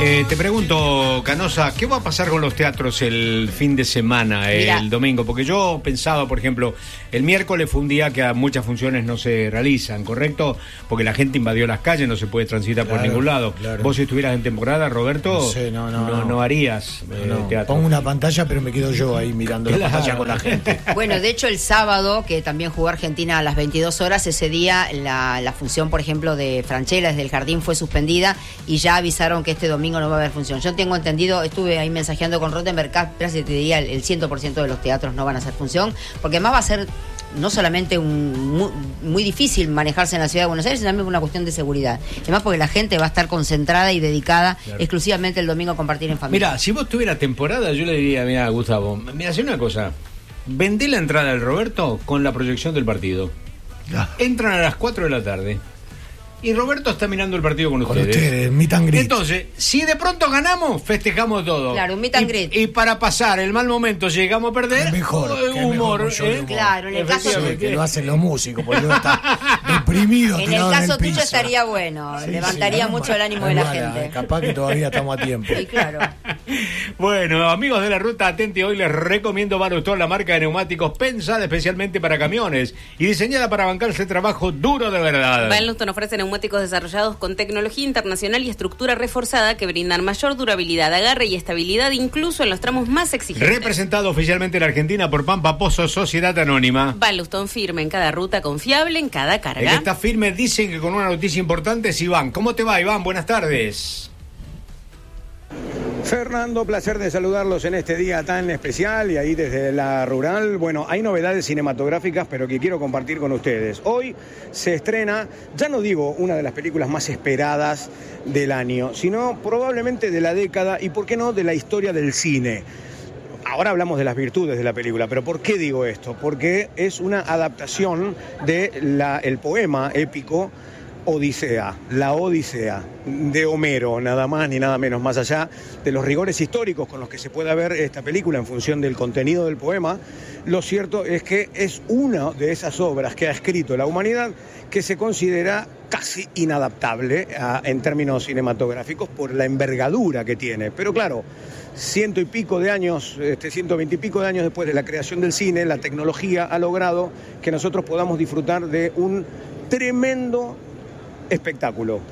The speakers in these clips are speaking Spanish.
Te pregunto, Canosa, ¿qué va a pasar con los teatros el fin de semana, Mirá. el domingo? Porque yo pensaba, por ejemplo, el miércoles fue un día que muchas funciones no se realizan, ¿correcto? Porque la gente invadió las calles, no se puede transitar por ningún lado. Claro. Vos si estuvieras en temporada, Roberto, No sé, no harías teatro. Pongo una pantalla, pero me quedo yo ahí mirando la pantalla con la gente. Bueno, de hecho el sábado, que también jugó Argentina a las 22 horas, ese día la función, por ejemplo, de Franchella desde el Jardín fue suspendida y ya avisaron que este domingo no va a haber función. Yo tengo entendido, estuve ahí mensajeando con Rottenberg, casi te diría el 100% de los teatros no van a hacer función, porque además va a ser no solamente muy difícil manejarse en la ciudad de Buenos Aires, sino también una cuestión de seguridad. Además porque la gente va a estar concentrada y dedicada exclusivamente el domingo a compartir en familia. Mira, si vos tuvieras temporada, yo le diría, mira, Gustavo, mira, hace una cosa, vendé la entrada del Roberto con la proyección del partido. Entran a las 4 de la tarde. Y Roberto está mirando el partido con ustedes. Meet and greet. Entonces, si de pronto ganamos, festejamos todo. Claro, un meet and greet. Y para pasar el mal momento, llegamos a perder, Mejor, humor. Claro, en el caso que lo hacen los músicos, porque uno está deprimido. en el tirado caso piso. tuyo estaría bueno, levantaría mucho el ánimo de la gente. Capaz que todavía estamos a tiempo. Sí, claro. Bueno, amigos de la ruta, atenti, hoy les recomiendo Balustón, la marca de neumáticos pensada especialmente para camiones y diseñada para bancarse trabajo duro de verdad. Balustón ofrece neumáticos desarrollados con tecnología internacional y estructura reforzada que brindan mayor durabilidad, agarre y estabilidad incluso en los tramos más exigentes. Representado oficialmente en Argentina por Pampa Pozo, Sociedad Anónima. Balustón firme en cada ruta, confiable en cada El que carga. está firme dicen que con una noticia importante es Iván. ¿Cómo te va, Iván? Buenas tardes. Fernando, placer de saludarlos en este día tan especial y ahí desde la rural. Bueno, hay novedades cinematográficas, pero que quiero compartir con ustedes. Hoy se estrena, ya no digo una de las películas más esperadas del año, sino probablemente de la década y, ¿por qué no?, de la historia del cine. Ahora hablamos de las virtudes de la película, pero ¿por qué digo esto? Porque es una adaptación del poema épico Odisea, la Odisea de Homero, nada más ni nada menos, más allá de los rigores históricos con los que se puede ver esta película en función del contenido del poema. Lo cierto es que es una de esas obras que ha escrito la humanidad que se considera casi inadaptable en términos cinematográficos por la envergadura que tiene. Pero claro, 120 y pico de años después de la creación del cine, la tecnología ha logrado que nosotros podamos disfrutar de un tremendo espectáculo.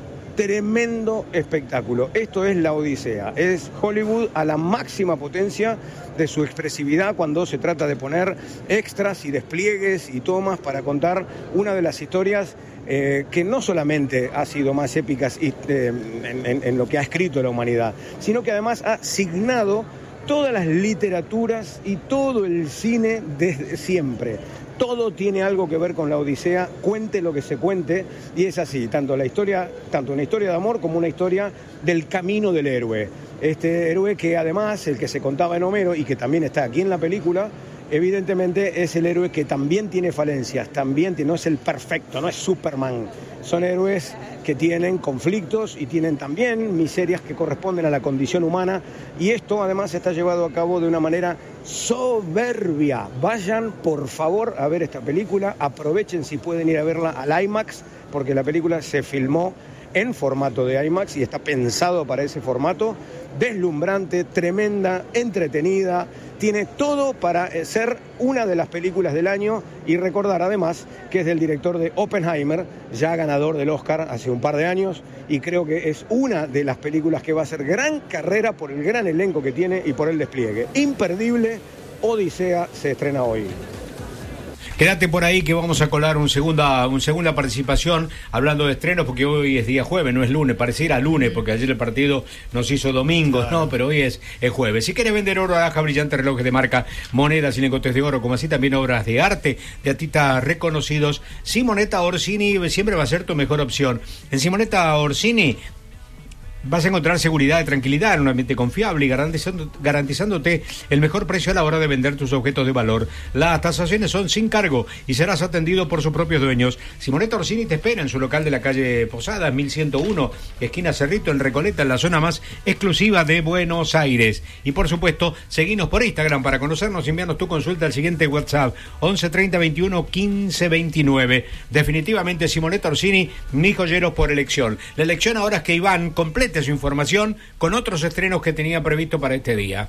Esto es la Odisea. Es Hollywood a la máxima potencia de su expresividad cuando se trata de poner extras y despliegues y tomas para contar una de las historias que no solamente ha sido más épicas en lo que ha escrito la humanidad, sino que además ha signado todas las literaturas y todo el cine desde siempre. Todo tiene algo que ver con la Odisea, cuente lo que se cuente, y es así, tanto una historia de amor como una historia del camino del héroe. Este héroe que además, el que se contaba en Homero y que también está aquí en la película, evidentemente es el héroe que también tiene falencias, no es el perfecto, no es Superman. Son héroes que tienen conflictos y tienen también miserias que corresponden a la condición humana, y esto además está llevado a cabo de una manera soberbia. Vayan por favor a ver esta película, aprovechen si pueden ir a verla al IMAX, porque la película se filmó en formato de IMAX y está pensado para ese formato. Deslumbrante, tremenda, entretenida, tiene todo para ser una de las películas del año, y recordar además que es del director de Oppenheimer, ya ganador del Oscar hace un par de años, y creo que es una de las películas que va a ser gran carrera por el gran elenco que tiene y por el despliegue. Imperdible, Odisea se estrena hoy. Quédate por ahí que vamos a colar un segunda participación hablando de estrenos, porque hoy es día jueves, no es lunes, pareciera lunes porque ayer el partido nos hizo domingos, claro. No, pero hoy es jueves. Si quieres vender oro, alhaja, brillantes, relojes de marca, monedas y lingotes de oro, como así también obras de arte de artistas reconocidos, Simonetta Orsini siempre va a ser tu mejor opción. En Simonetta Orsini vas a encontrar seguridad y tranquilidad en un ambiente confiable y garantizándote el mejor precio a la hora de vender tus objetos de valor. Las tasaciones son sin cargo y serás atendido por sus propios dueños. Simonetta Orsini te espera en su local de la calle Posadas, 1101, esquina Cerrito, en Recoleta, en la zona más exclusiva de Buenos Aires. Y por supuesto, seguinos por Instagram para conocernos y enviarnos tu consulta al siguiente WhatsApp, 11 30 21 15 29. Definitivamente Simonetta Orsini, mi joyero por elección. La elección ahora es que Iván complete esta es su información con otros estrenos que tenía previsto para este día.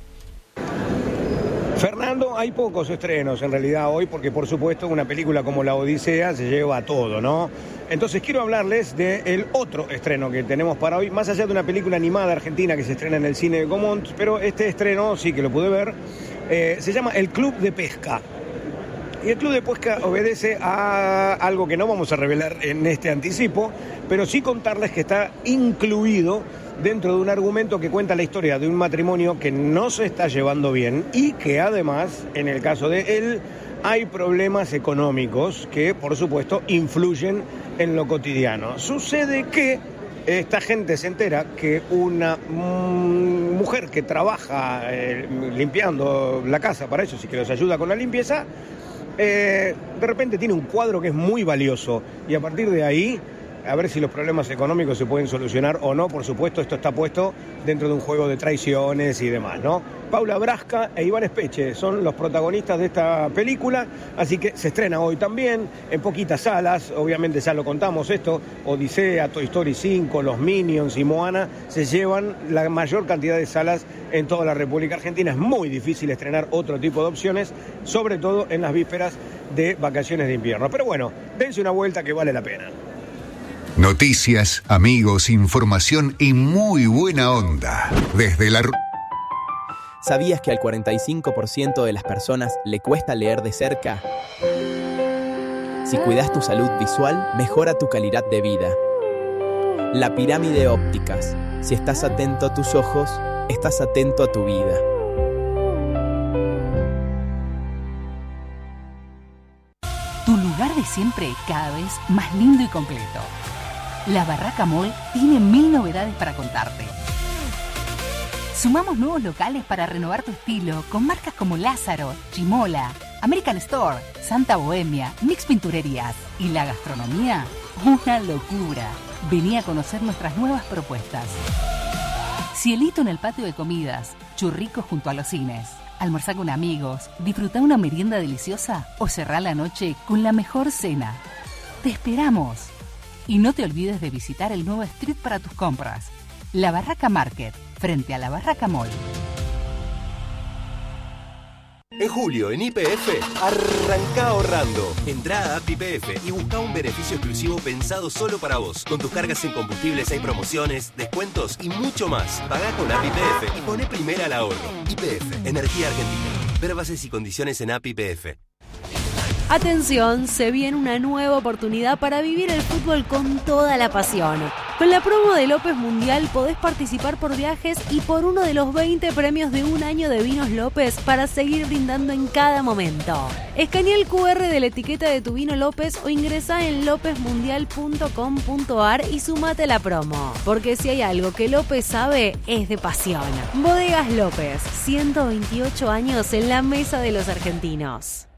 Fernando, hay pocos estrenos en realidad hoy porque por supuesto una película como La Odisea se lleva a todo, ¿no? Entonces quiero hablarles del otro estreno que tenemos para hoy, más allá de una película animada argentina que se estrena en el cine de Gaumont, pero este estreno sí que lo pude ver, se llama El Club de Pesca. Y el Club de Pesca obedece a algo que no vamos a revelar en este anticipo, pero sí contarles que está incluido dentro de un argumento que cuenta la historia de un matrimonio que no se está llevando bien y que además, en el caso de él, hay problemas económicos que, por supuesto, influyen en lo cotidiano. Sucede que esta gente se entera que una mujer que trabaja limpiando la casa para ellos y que los ayuda con la limpieza, de repente tiene un cuadro que es muy valioso y a partir de ahí a ver si los problemas económicos se pueden solucionar o no. Por supuesto, esto está puesto dentro de un juego de traiciones y demás, ¿no? Paula Brasca e Iván Espeche son los protagonistas de esta película, así que se estrena hoy también, en poquitas salas, obviamente ya lo contamos esto, Odisea, Toy Story 5, Los Minions y Moana se llevan la mayor cantidad de salas en toda la República Argentina. Es muy difícil estrenar otro tipo de opciones, sobre todo en las vísperas de vacaciones de invierno. Pero bueno, dense una vuelta que vale la pena. Noticias, amigos, información y muy buena onda. Desde la... ¿Sabías que al 45% de las personas le cuesta leer de cerca? Si cuidas tu salud visual, mejora tu calidad de vida. La Pirámide Ópticas. Si estás atento a tus ojos, estás atento a tu vida. Tu lugar de siempre cada vez más lindo y completo. La Barraca Mall tiene 1000 novedades para contarte. Sumamos nuevos locales para renovar tu estilo con marcas como Lázaro, Chimola, American Store, Santa Bohemia, Mix Pinturerías y la gastronomía, una locura. Vení a conocer nuestras nuevas propuestas. Cielito en el patio de comidas, churricos junto a los cines, almorzar con amigos, disfrutar una merienda deliciosa o cerrar la noche con la mejor cena. ¡Te esperamos! Y no te olvides de visitar el nuevo street para tus compras. La Barraca Market, frente a la Barraca Mall. En julio, en YPF, arranca ahorrando. Entrá a App YPF y busca un beneficio exclusivo pensado solo para vos. Con tus cargas en combustibles hay promociones, descuentos y mucho más. Pagá con App YPF y poné primera al ahorro. YPF, Energía Argentina. Ver bases y condiciones en App YPF. Atención, se viene una nueva oportunidad para vivir el fútbol con toda la pasión. Con la promo de López Mundial podés participar por viajes y por uno de los 20 premios de un año de Vinos López para seguir brindando en cada momento. Escanea el QR de la etiqueta de tu vino López o ingresá en lopezmundial.com.ar y sumate a la promo. Porque si hay algo que López sabe, es de pasión. Bodegas López, 128 años en la mesa de los argentinos.